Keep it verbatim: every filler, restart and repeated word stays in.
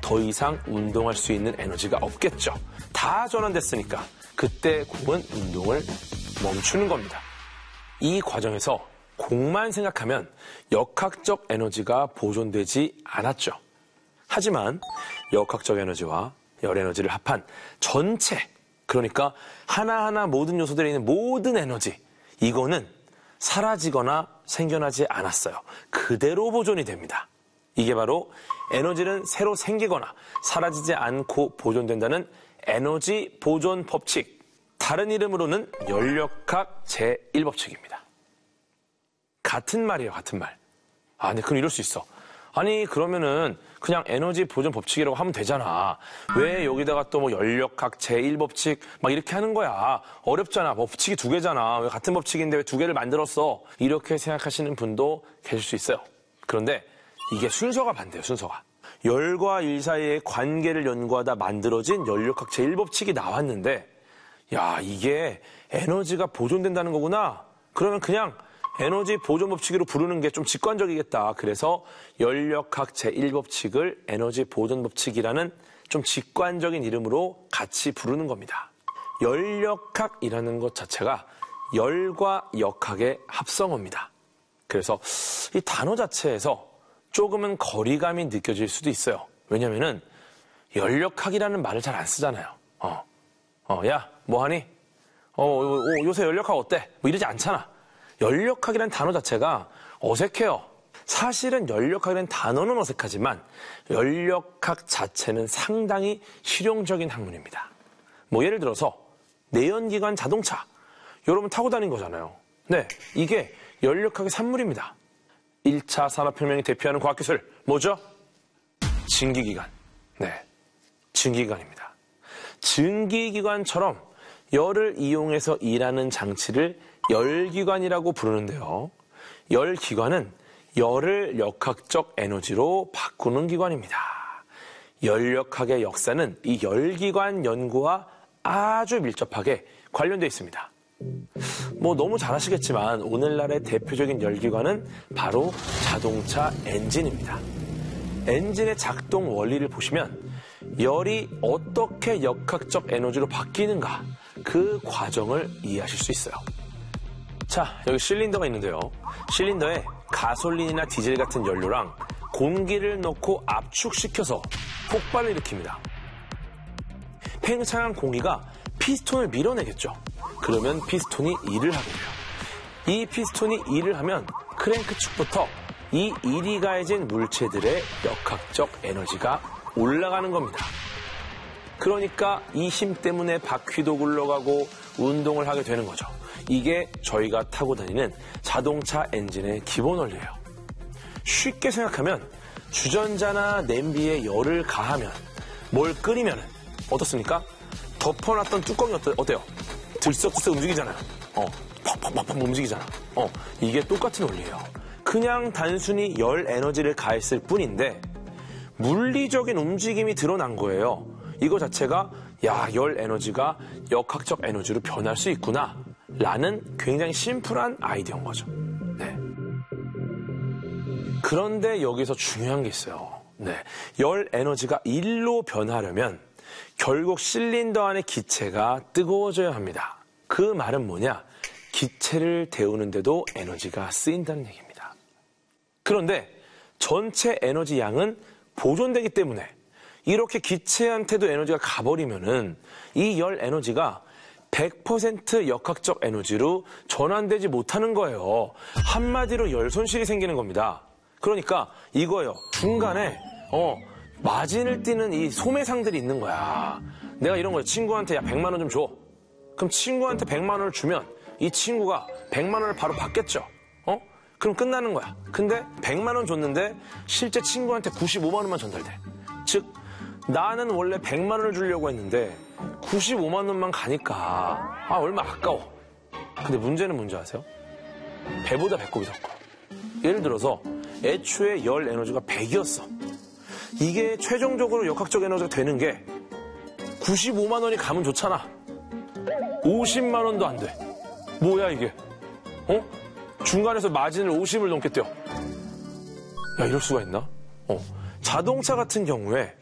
더 이상 운동할 수 있는 에너지가 없겠죠. 다 전환됐으니까 그때 공은 운동을 멈추는 겁니다. 이 과정에서 공만 생각하면 역학적 에너지가 보존되지 않았죠. 하지만 역학적 에너지와 열 에너지를 합한 전체, 그러니까 하나하나 모든 요소들에 있는 모든 에너지, 이거는 사라지거나 생겨나지 않았어요. 그대로 보존이 됩니다. 이게 바로 에너지는 새로 생기거나 사라지지 않고 보존된다는 에너지 보존 법칙, 다른 이름으로는 열역학 제일 법칙입니다. 같은 말이에요, 같은 말. 아, 근데 그럼 이럴 수 있어. 아니, 그러면은 그냥 에너지 보존 법칙이라고 하면 되잖아. 왜 여기다가 또 뭐 열역학 제일 법칙 막 이렇게 하는 거야. 어렵잖아. 법칙이 두 개잖아. 왜 같은 법칙인데 왜 두 개를 만들었어? 이렇게 생각하시는 분도 계실 수 있어요. 그런데 이게 순서가 반대예요, 순서가. 열과 일 사이의 관계를 연구하다 만들어진 열역학 제일 법칙이 나왔는데, 야, 이게 에너지가 보존된다는 거구나. 그러면 그냥 에너지 보존 법칙으로 부르는 게 좀 직관적이겠다. 그래서 열역학 제일 법칙을 에너지 보존 법칙이라는 좀 직관적인 이름으로 같이 부르는 겁니다. 열역학이라는 것 자체가 열과 역학의 합성어입니다. 그래서 이 단어 자체에서 조금은 거리감이 느껴질 수도 있어요. 왜냐면은 열역학이라는 말을 잘 안 쓰잖아요. 어, 어, 야, 뭐하니? 어, 어, 요새 열역학 어때? 뭐 이러지 않잖아. 열역학이라는 단어 자체가 어색해요. 사실은 열역학이라는 단어는 어색하지만 열역학 자체는 상당히 실용적인 학문입니다. 뭐 예를 들어서 내연기관 자동차, 여러분 타고 다닌 거잖아요. 네, 이게 열역학의 산물입니다. 일 차 산업혁명이 대표하는 과학기술 뭐죠? 증기기관. 네, 증기기관입니다. 증기기관처럼 열을 이용해서 일하는 장치를 열기관이라고 부르는데요. 열기관은 열을 역학적 에너지로 바꾸는 기관입니다. 열역학의 역사는 이 열기관 연구와 아주 밀접하게 관련되어 있습니다. 뭐 너무 잘 아시겠지만 오늘날의 대표적인 열기관은 바로 자동차 엔진입니다. 엔진의 작동 원리를 보시면 열이 어떻게 역학적 에너지로 바뀌는가, 그 과정을 이해하실 수 있어요. 자, 여기 실린더가 있는데요. 실린더에 가솔린이나 디젤 같은 연료랑 공기를 넣고 압축시켜서 폭발을 일으킵니다. 팽창한 공기가 피스톤을 밀어내겠죠. 그러면 피스톤이 일을 하게 돼요. 이 피스톤이 일을 하면 크랭크 축부터 이 일이 가해진 물체들의 역학적 에너지가 올라가는 겁니다. 그러니까 이 힘 때문에 바퀴도 굴러가고 운동을 하게 되는 거죠. 이게 저희가 타고 다니는 자동차 엔진의 기본 원리예요. 쉽게 생각하면 주전자나 냄비에 열을 가하면, 뭘 끓이면 어떻습니까? 덮어놨던 뚜껑이 어떠, 어때요? 들썩들썩 움직이잖아요. 어, 퍽퍽퍽퍽 움직이잖아. 어, 이게 똑같은 원리예요. 그냥 단순히 열 에너지를 가했을 뿐인데 물리적인 움직임이 드러난 거예요. 이거 자체가 야, 열 에너지가 역학적 에너지로 변할 수 있구나 라는 굉장히 심플한 아이디어인 거죠. 네. 그런데 여기서 중요한 게 있어요. 네. 열 에너지가 일로 변하려면 결국 실린더 안의 기체가 뜨거워져야 합니다. 그 말은 뭐냐? 기체를 데우는데도 에너지가 쓰인다는 얘기입니다. 그런데 전체 에너지 양은 보존되기 때문에 이렇게 기체한테도 에너지가 가버리면은 이 열 에너지가 백 퍼센트 역학적 에너지로 전환되지 못하는 거예요. 한마디로 열 손실이 생기는 겁니다. 그러니까 이거예요. 중간에 어 마진을 띄는 이 소매상들이 있는 거야. 내가 이런 거예요. 친구한테 야 백만 원 좀 줘. 그럼 친구한테 백만 원을 주면 이 친구가 백만 원을 바로 받겠죠. 어? 그럼 끝나는 거야. 근데 백만 원 줬는데 실제 친구한테 구십오만 원만 전달돼. 즉 나는 원래 백만 원을 주려고 했는데 구십오만 원만 가니까 아 얼마 아까워. 근데 문제는 뭔지 아세요? 배보다 배꼽이 더 커. 예를 들어서 애초에 열 에너지가 백이었어. 이게 최종적으로 역학적 에너지가 되는 게 구십오만 원이 가면 좋잖아. 오십만 원도 안 돼. 뭐야 이게? 어? 중간에서 마진을 오십을 넘게 떼어. 야, 이럴 수가 있나? 어. 자동차 같은 경우에